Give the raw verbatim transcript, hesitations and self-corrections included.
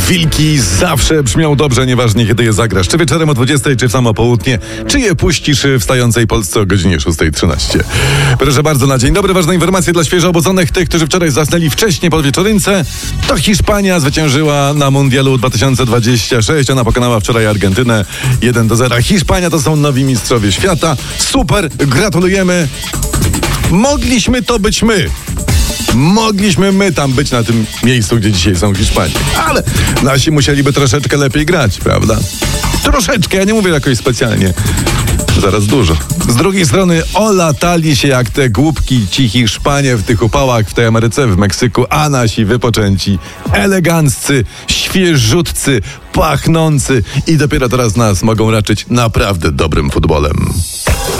Wilki zawsze brzmią dobrze, nieważnie kiedy je zagrasz. Czy wieczorem o dwudziestej, czy w samo południe, czy je puścisz w wstającej Polsce o godzinie szóstej trzynaście. Proszę bardzo, na dzień dobry. Ważne informacje dla świeżo obudzonych, tych, którzy wczoraj zasnęli wcześniej po wieczorynce. To Hiszpania zwyciężyła na Mundialu dwa tysiące dwudziestym szóstym. Ona pokonała wczoraj Argentynę jeden do zera. Hiszpania to są nowi mistrzowie świata. Super, gratulujemy. Mogliśmy to być my. Mogliśmy my tam być na tym miejscu, gdzie dzisiaj są Hiszpanie. Ale nasi musieliby troszeczkę lepiej grać, prawda? Troszeczkę, ja nie mówię jakoś specjalnie. Zaraz dużo. Z drugiej strony olatali się jak te głupki ci Hiszpanie w tych upałach w tej Ameryce, w Meksyku, a nasi wypoczęci, eleganccy, świeżutcy, pachnący i dopiero teraz nas mogą raczyć naprawdę dobrym futbolem.